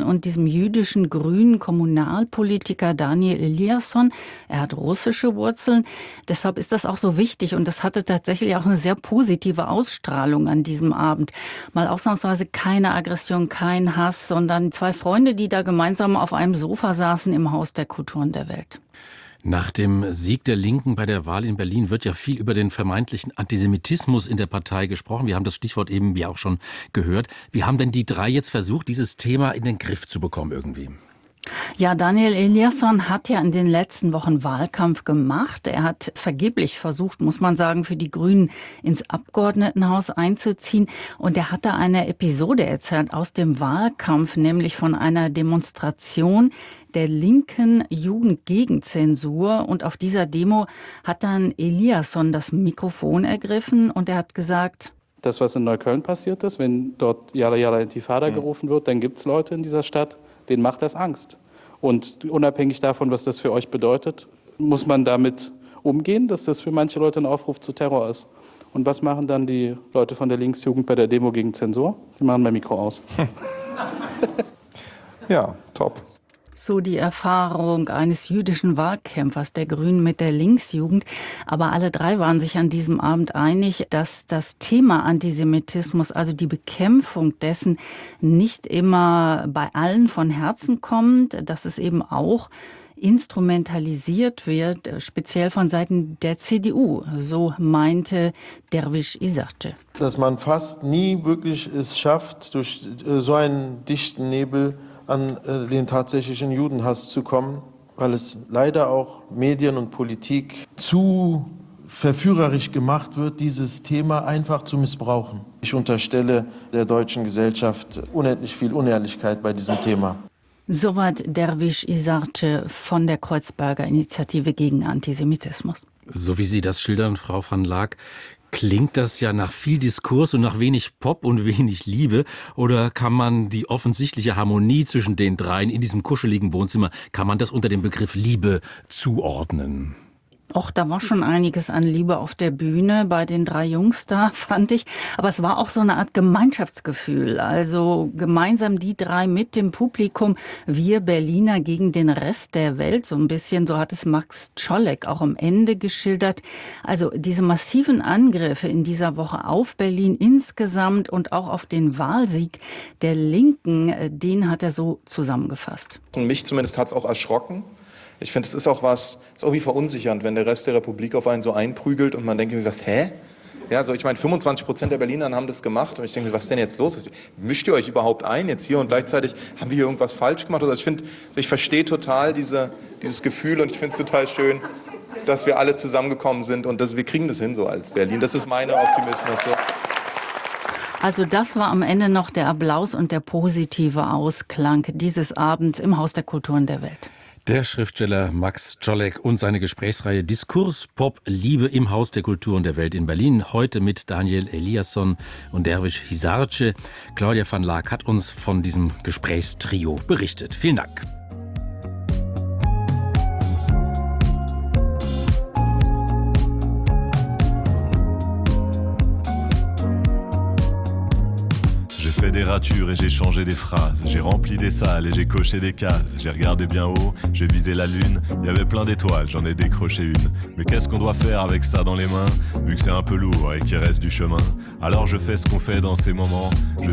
und diesem jüdischen grünen Kommunalpolitiker Daniel Eliasson. Er hat russische Wurzeln. Deshalb ist das auch so wichtig und das hatte tatsächlich auch eine sehr positive Ausstrahlung an diesem Abend. Mal ausnahmsweise keine Aggression, kein Hass, sondern zwei Freunde, die da gemeinsam auf einem Sofa saßen im Haus der Kulturen der Welt. Nach dem Sieg der Linken bei der Wahl in Berlin wird ja viel über den vermeintlichen Antisemitismus in der Partei gesprochen. Wir haben das Stichwort eben ja auch schon gehört. Wie haben denn die drei jetzt versucht, dieses Thema in den Griff zu bekommen irgendwie? Ja, Daniel Eliasson hat ja in den letzten Wochen Wahlkampf gemacht. Er hat vergeblich versucht, muss man sagen, für die Grünen ins Abgeordnetenhaus einzuziehen. Und er hat da eine Episode erzählt aus dem Wahlkampf, nämlich von einer Demonstration der linken Jugend gegen Zensur. Und auf dieser Demo hat dann Eliasson das Mikrofon ergriffen und er hat gesagt: Das, was in Neukölln passiert ist, wenn dort Yalla Yalla Intifada gerufen wird, dann gibt es Leute in dieser Stadt, denen macht das Angst. Und unabhängig davon, was das für euch bedeutet, muss man damit umgehen, dass das für manche Leute ein Aufruf zu Terror ist. Und was machen dann die Leute von der Linksjugend bei der Demo gegen Zensur? Sie machen mein Mikro aus. Ja, top. So die Erfahrung eines jüdischen Wahlkämpfers der Grünen mit der Linksjugend. Aber alle drei waren sich an diesem Abend einig, dass das Thema Antisemitismus, also die Bekämpfung dessen, nicht immer bei allen von Herzen kommt, dass es eben auch instrumentalisiert wird, speziell von Seiten der CDU, so meinte Derviş İzakçı. Dass man fast nie wirklich es schafft, durch so einen dichten Nebel an den tatsächlichen Judenhass zu kommen, weil es leider auch Medien und Politik zu verführerisch gemacht wird, dieses Thema einfach zu missbrauchen. Ich unterstelle der deutschen Gesellschaft unendlich viel Unehrlichkeit bei diesem Thema. Soweit Derviş İzakçı von der Kreuzberger Initiative gegen Antisemitismus. So wie Sie das schildern, Frau van Laak, klingt das ja nach viel Diskurs und nach wenig Pop und wenig Liebe? Oder kann man die offensichtliche Harmonie zwischen den dreien in diesem kuscheligen Wohnzimmer, kann man das unter dem Begriff Liebe zuordnen? Och, da war schon einiges an Liebe auf der Bühne bei den drei Jungs da, fand ich. Aber es war auch so eine Art Gemeinschaftsgefühl. Also gemeinsam die drei mit dem Publikum, wir Berliner gegen den Rest der Welt. So ein bisschen, so hat es Max Czolek auch am Ende geschildert. Also diese massiven Angriffe in dieser Woche auf Berlin insgesamt und auch auf den Wahlsieg der Linken, den hat er so zusammengefasst. Und mich zumindest hat es auch erschrocken. Ich finde, es ist auch irgendwie verunsichernd, wenn der Rest der Republik auf einen so einprügelt und man denkt, hä? Ja, also ich meine, 25% der Berliner haben das gemacht und ich denke, was ist denn jetzt los? Mischt ihr euch überhaupt ein jetzt hier und gleichzeitig haben wir hier irgendwas falsch gemacht? Also ich verstehe total dieses Gefühl und ich finde es total schön, dass wir alle zusammengekommen sind und wir kriegen das hin so als Berlin. Das ist mein Optimismus. So. Also das war am Ende noch der Applaus und der positive Ausklang dieses Abends im Haus der Kulturen der Welt. Der Schriftsteller Max Czolek und seine Gesprächsreihe Diskurs, Pop, Liebe im Haus der Kulturen der Welt in Berlin. Heute mit Daniel Eliasson und Derviş İzakçı. Claudia van Laak hat uns von diesem Gesprächstrio berichtet. Vielen Dank. Des ratures et j'ai changé des phrases. J'ai rempli des salles et j'ai coché des cases. J'ai regardé bien haut, j'ai visé la lune. Il y avait plein d'étoiles, j'en ai décroché une. Mais qu'est-ce qu'on doit faire avec ça dans les mains, vu que c'est un peu lourd et qu'il reste du chemin? Alors je fais ce qu'on fait dans ces moments. Je